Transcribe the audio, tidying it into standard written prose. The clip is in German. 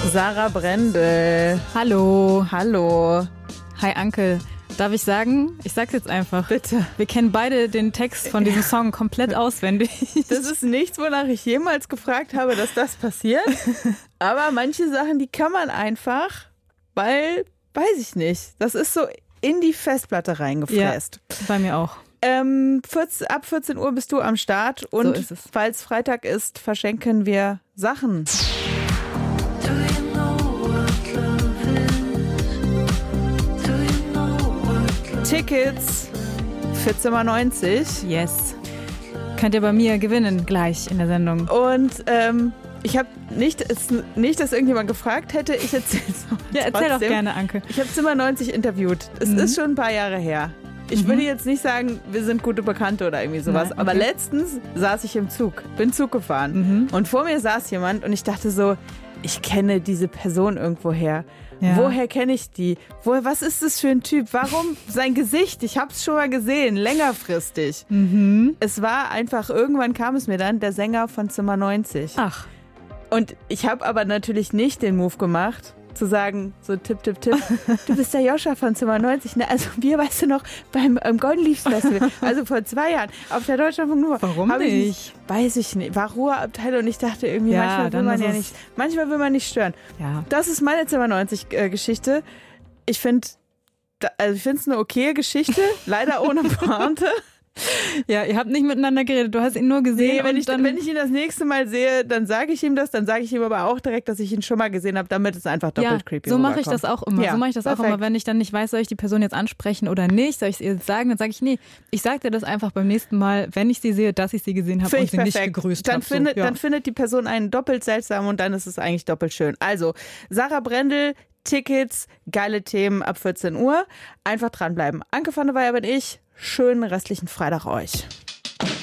Sarah Brendel. Hallo. Hallo. Hi Anke. Darf ich sagen? Ich sag's jetzt einfach. Bitte. Wir kennen beide den Text von diesem Song komplett auswendig. Das ist nichts, wonach ich jemals gefragt habe, dass das passiert. Aber manche Sachen, die kann man einfach, weil, weiß ich nicht, das ist so in die Festplatte reingefräst. Ja, bei mir auch. Ab 14 Uhr bist du am Start und So ist es. Falls Freitag ist, verschenken wir Sachen. Tickets für Zimmer 90. Yes. Könnt ihr bei mir gewinnen, gleich in der Sendung. Und ich habe nicht, dass irgendjemand gefragt hätte, ich erzähle es noch. Ja, erzähl doch gerne, Anke. Ich habe Zimmer 90 interviewt. Es ist schon ein paar Jahre her. Ich würde jetzt nicht sagen, wir sind gute Bekannte oder irgendwie sowas. Nein, okay. Aber letztens saß ich im Zug, bin Zug gefahren. Und vor mir saß jemand und ich dachte so, ich kenne diese Person irgendwoher. Ja. Woher kenne ich die? Was ist das für ein Typ? Warum sein Gesicht? Ich habe es schon mal gesehen, längerfristig. Es war einfach, irgendwann kam es mir dann, der Sänger von Zimmer 90. Ach. Und ich habe aber natürlich nicht den Move gemacht, zu sagen, so tipp, tipp, tipp, du bist der Joscha von Zimmer 90. Ne? Also wir, weißt du noch, beim Golden Leafs Festival, also vor 2 Jahren, auf der Deutschlandfunk Nova. Warum nicht? Weiß ich nicht. War Ruheabteilung und ich dachte irgendwie, Ja, manchmal will dann man ist ja es- nicht, manchmal will man nicht stören. Ja. Das ist meine Zimmer 90 Geschichte. Ich finde es eine okaye Geschichte, leider ohne Pointe. Ja, ihr habt nicht miteinander geredet, du hast ihn nur gesehen. Nee, wenn und ich ihn das nächste Mal sehe, dann sage ich ihm das, dann sage ich ihm aber auch direkt, dass ich ihn schon mal gesehen habe, damit es einfach doppelt creepy so mache ich rüberkommt. das auch immer. Ja, So mache ich das auch perfekt. immer, wenn ich dann nicht weiß, soll ich die Person jetzt ansprechen oder nicht, soll ich es ihr jetzt sagen, dann sage ich, nee, ich sage dir das einfach beim nächsten Mal, wenn ich sie sehe, dass ich sie gesehen habe Finde und ich sie nicht perfekt. gegrüßt Dann habe. dann findet die Person einen doppelt seltsam und dann ist es eigentlich doppelt schön. Also, Sarah Brendel, Tickets, geile Themen ab 14 Uhr. Einfach dranbleiben. Anke van der Weyer bin ich. Schönen restlichen Freitag euch.